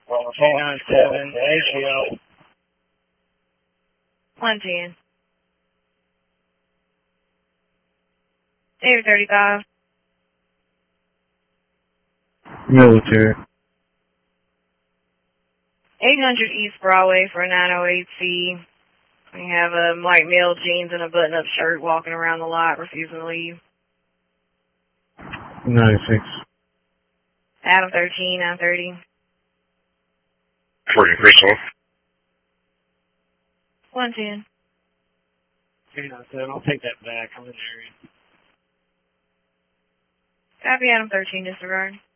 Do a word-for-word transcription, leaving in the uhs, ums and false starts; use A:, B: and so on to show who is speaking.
A: four nine seven, A C O.
B: one ten. David thirty-five.
C: Military.
B: eight hundred East Broadway for a nine oh eight C. We have a white male, jeans, and a button-up shirt walking around the lot, refusing to leave.
C: ninety-six.
B: Adam thirteen, nine thirty.
D: forty percent.
B: one ten.
A: three nine seven, I'll take that back. I'm in the area.
B: Copy, Adam thirteen, disregard.